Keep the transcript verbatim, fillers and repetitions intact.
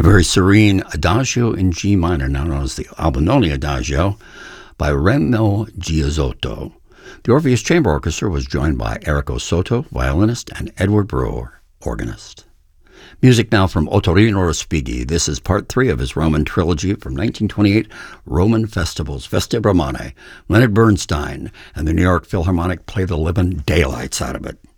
A very serene Adagio in G minor, now known as the Albinoni Adagio, by Remo Giazzotto. The Orpheus Chamber Orchestra was joined by Errico Soto, violinist, and Edward Brewer, organist. Music now from Ottorino Respighi. This is part three of his Roman trilogy from nineteen twenty-eight, Roman Festivals, Feste Romane. Leonard Bernstein and the New York Philharmonic play the living daylights out of it.